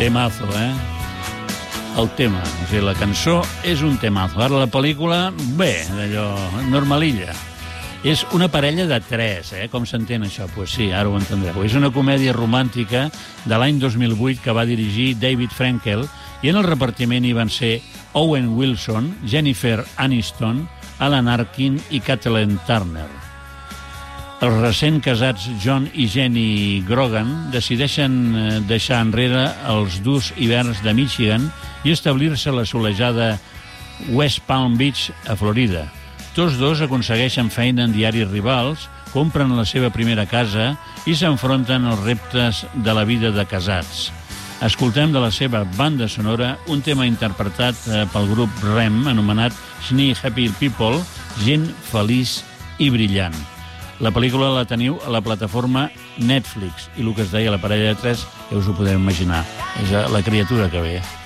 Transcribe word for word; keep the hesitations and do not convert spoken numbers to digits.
Temazo, eh? El tema, o sigui, la cançó és un temazo. Ara la pel·lícula, bé, d'allò, normalilla. És una parella de tres, eh? Com s'entén això? Doncs pues sí, ara ho entendreu. És una comèdia romàntica de l'any dos mil vuit que va dirigir David Frankel i en el repartiment hi van ser Owen Wilson, Jennifer Aniston, Alan Arkin i Kathleen Turner. Els recent casats John i Jenny Grogan decideixen deixar enrere els durs hiverns de Michigan i establir-se a la solejada West Palm Beach, a Florida. Tots dos aconsegueixen feina en diaris rivals, compren la seva primera casa i s'enfronten als reptes de la vida de casats. Escoltem de la seva banda sonora un tema interpretat pel grup R E M anomenat Sneak Happy People, gent feliç i brillant. La pel·lícula la teniu a la plataforma Netflix i el que es deia la parella de tres, ja us ho podeu imaginar, és la criatura que ve.